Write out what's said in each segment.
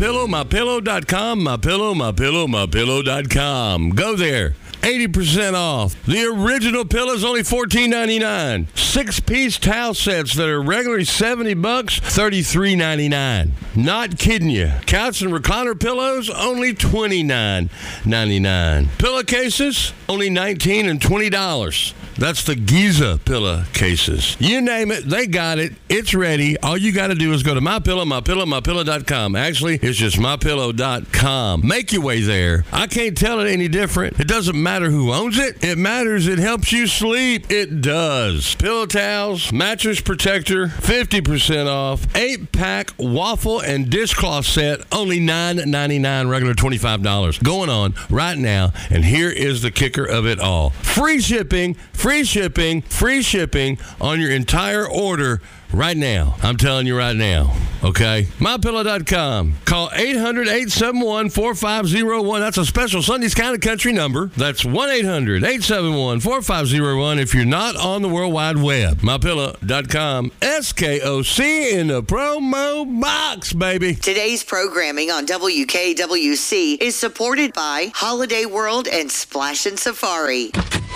MyPillow, MyPillow.com, MyPillow, MyPillow, MyPillow.com. Go there. 80% off. The original pillow is only $14.99. 6-piece towel sets that are regularly $70, $33.99. Not kidding you. Couch and recliner pillows, only $29.99. Pillowcases, only $19 and $20. That's the Giza pillowcases. You name it, they got it. It's ready. All you got to do is go to MyPillow, MyPillow, MyPillow.com. Actually, it's just MyPillow.com. Make your way there. I can't tell it any different. It doesn't matter who owns it. It matters it helps you sleep. It does. Pillow towels, mattress protector, 50% off. 8-pack waffle and dishcloth set, only $9.99, regular $25. Going on right now, and here is the kicker of it all. Free shipping, free shipping, free shipping on your entire order right now. I'm telling you right now, okay? MyPillow.com. Call 800-871-4501. That's a special Sunday's Kind of Country number. That's 1-800-871-4501 if you're not on the World Wide Web. MyPillow.com. SKOC in the promo box, baby. Today's programming on WKWC is supported by Holiday World and Splashin' Safari.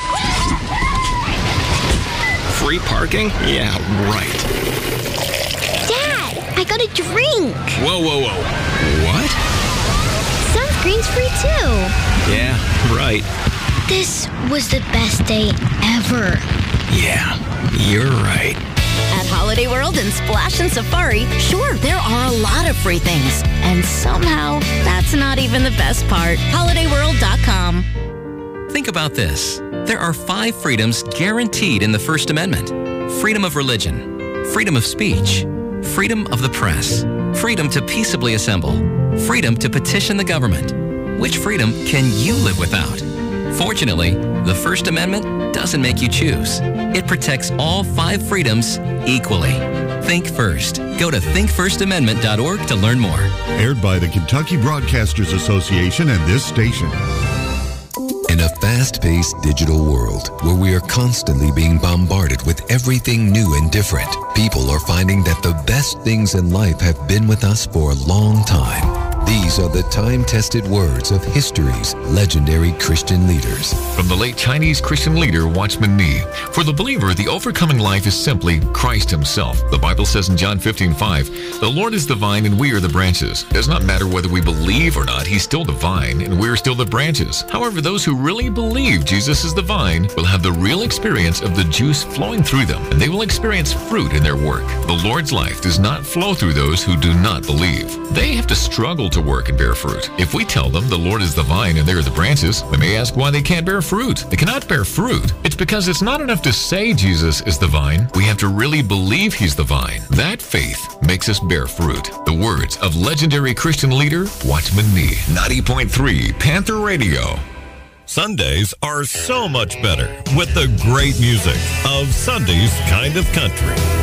Free parking? Yeah, right. Dad, I got a drink. Whoa. What? Sunscreen's free too. Yeah, right. This was the best day ever. Yeah, you're right. At Holiday World and Splashin' Safari, sure, there are a lot of free things. And somehow, that's not even the best part. HolidayWorld.com. Think about this. There are 5 freedoms guaranteed in the First Amendment. Freedom of religion, freedom of speech, freedom of the press, freedom to peaceably assemble, freedom to petition the government. Which freedom can you live without? Fortunately, the First Amendment doesn't make you choose. It protects all 5 freedoms equally. Think first. Go to thinkfirstamendment.org to learn more. Aired by the Kentucky Broadcasters Association and this station. In a fast-paced digital world where we are constantly being bombarded with everything new and different, people are finding that the best things in life have been with us for a long time. These are the time-tested words of history's legendary Christian leaders. From the late Chinese Christian leader Watchman Nee, for the believer, the overcoming life is simply Christ himself. The Bible says in John 15:5, the Lord is the vine and we are the branches. It does not matter whether we believe or not, he's still the vine and we're still the branches. However, those who really believe Jesus is the vine will have the real experience of the juice flowing through them, and they will experience fruit in their work. The Lord's life does not flow through those who do not believe. They have to struggle to work and bear fruit. If we tell them the Lord is the vine and they are the branches, they may ask why they can't bear fruit. They cannot bear fruit. It's because it's not enough to say Jesus is the vine. We have to really believe he's the vine. That faith makes us bear fruit. The words of legendary Christian leader Watchman Nee. 90.3 Panther Radio. Sundays are so much better with the great music of Sunday's Kind of Country.